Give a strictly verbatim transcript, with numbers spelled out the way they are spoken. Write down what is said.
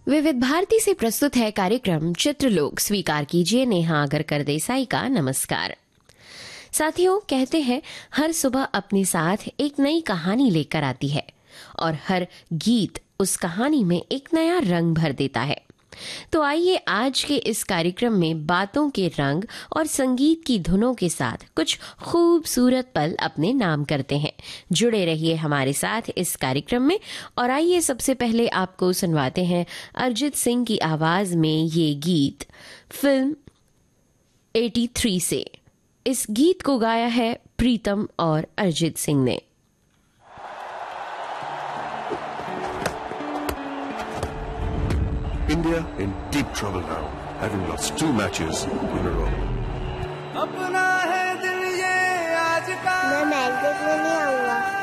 विविध भारती से प्रस्तुत है कार्यक्रम चित्रलोक। स्वीकार कीजिए नेहा अगरकर देसाई का नमस्कार। साथियों, कहते हैं हर सुबह अपने साथ एक नई कहानी लेकर आती है और हर गीत उस कहानी में एक नया रंग भर देता है। तो आइए आज के इस कार्यक्रम में बातों के रंग और संगीत की धुनों के साथ कुछ खूबसूरत पल अपने नाम करते हैं। जुड़े रहिए हमारे साथ इस कार्यक्रम में और आइए सबसे पहले आपको सुनवाते हैं अरिजीत सिंह की आवाज में ये गीत फिल्म तिरासी से। इस गीत को गाया है प्रीतम और अरिजीत सिंह ने। India in deep trouble now, having lost two matches in a row. अपना है दिल ये आज का। मैं मैच देखने नहीं आऊंगा।